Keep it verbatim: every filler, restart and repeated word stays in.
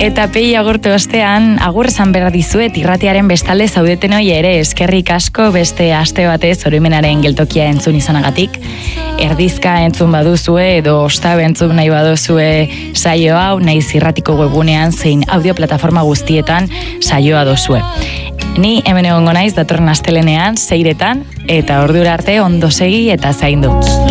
Eta pei agurtu ostean, agur esan behar dizuet irratiaren bestalde zaudeten hoi ere eskerrik asko beste aste batez oroimenaren geltokia entzun izanagatik. Erdizka entzun baduzue edo ostabe entzun nahi baduzue saio hau, naiz irratiko webunean zein audioplataforma guztietan saioa dozue. Ni hemen egongo naiz datorren astelenean, seiretan, eta ordura arte ondo segi eta zaindu.